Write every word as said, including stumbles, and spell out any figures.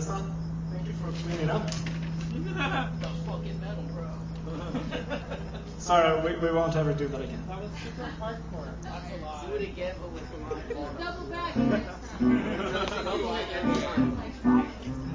son. Thank you for cleaning up. That's fucking metal, bro. Sorry, we, we won't ever do that again. That was super hardcore. That's a lie. Do it again, but with the line. Double back next time. Double back every time.